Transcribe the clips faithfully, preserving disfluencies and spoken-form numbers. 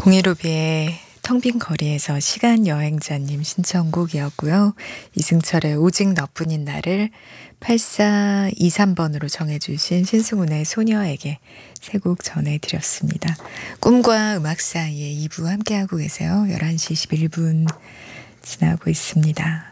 공일오비의 텅 빈 거리에서 시간 여행자님 신청곡이었고요. 이승철의 오직 너뿐인 나를 팔사이삼 번으로 정해주신 신승훈의 소녀에게 세 곡 전해드렸습니다. 꿈과 음악 사이에 이 부 함께하고 계세요. 열한 시 십일 분 지나고 있습니다.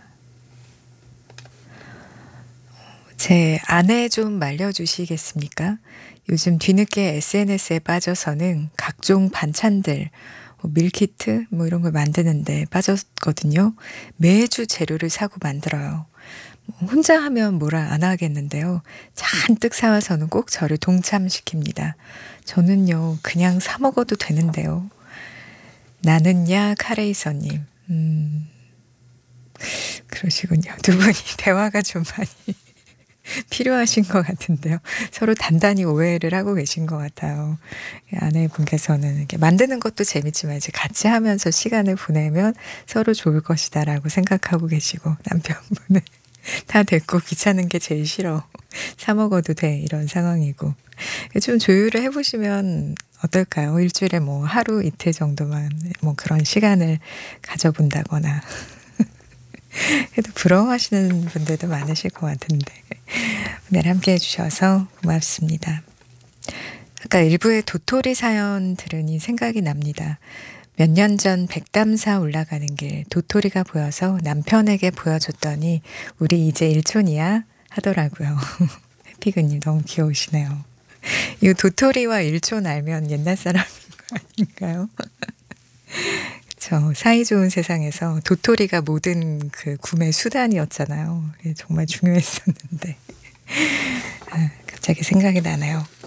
제 아내 좀 말려주시겠습니까? 요즘 뒤늦게 에스엔에스에 빠져서는 각종 반찬들, 뭐 밀키트 뭐 이런 걸 만드는데 빠졌거든요. 매주 재료를 사고 만들어요. 뭐 혼자 하면 뭐라 안 하겠는데요. 잔뜩 사와서는 꼭 저를 동참시킵니다. 저는요 그냥 사 먹어도 되는데요. 나는야 카레이서님. 음, 그러시군요. 두 분이 대화가 좀 많이 필요하신 것 같은데요. 서로 단단히 오해를 하고 계신 것 같아요. 아내분께서는 이렇게 만드는 것도 재밌지만 이제 같이 하면서 시간을 보내면 서로 좋을 것이다라고 생각하고 계시고, 남편분은 다 됐고 귀찮은 게 제일 싫어. 사 먹어도 돼. 이런 상황이고. 좀 조율을 해보시면 어떨까요? 일주일에 뭐 하루 이틀 정도만 뭐 그런 시간을 가져본다거나. 그래도 부러워하시는 분들도 많으실 것 같은데 오늘 함께 해주셔서 고맙습니다. 아까 일부의 도토리 사연 들으니 생각이 납니다. 몇 년 전 백담사 올라가는 길 도토리가 보여서 남편에게 보여줬더니 우리 이제 일촌이야 하더라고요. 해피그님 너무 귀여우시네요. 이 도토리와 일촌 알면 옛날 사람인 거 아닌가요? 저 사이좋은 세상에서 도토리가 모든 그 구매 수단이었잖아요. 정말 중요했었는데 아, 갑자기 생각이 나네요.